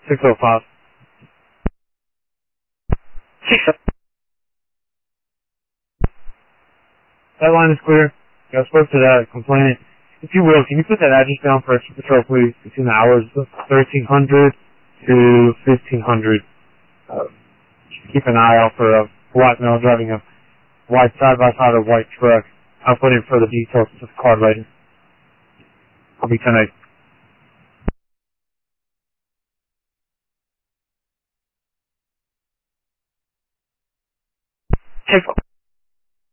605. That line is clear. I spoke to that complainant. If you will, can you put that address down for extra patrol, please? Between the hours of 1300 to 1500. Keep an eye out for a white male driving a white side-by-side or white truck. I'll put in further details to the card later. I'll be 10-8. Take